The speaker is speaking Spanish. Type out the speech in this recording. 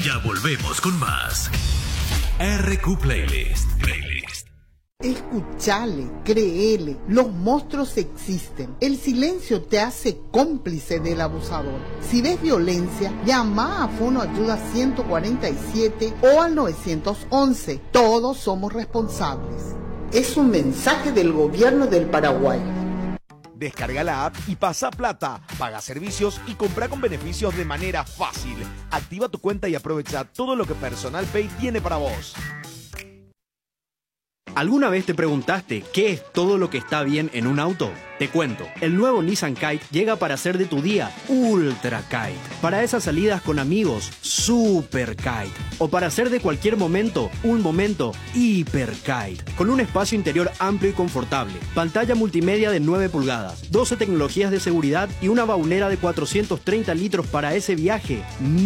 Ya volvemos con más. RQ Playlist. Escuchale, créele, los monstruos existen. El silencio te hace cómplice del abusador. Si ves violencia, llama a Fono Ayuda 147 o al 911. Todos somos responsables. Es un mensaje del gobierno del Paraguay. Descarga la app y pasa plata, paga servicios y compra con beneficios de manera fácil. Activa tu cuenta y aprovecha todo lo que Personal Pay tiene para vos. ¿Alguna vez te preguntaste qué es todo lo que está bien en un auto? Te cuento, el nuevo Nissan Kite llega para hacer de tu día Ultra Kite. Para esas salidas con amigos, Super Kite. O para hacer de cualquier momento, un momento Hiper Kite. Con un espacio interior amplio y confortable, pantalla multimedia de 9 pulgadas, 12 tecnologías de seguridad y una baulera de 430 litros para ese viaje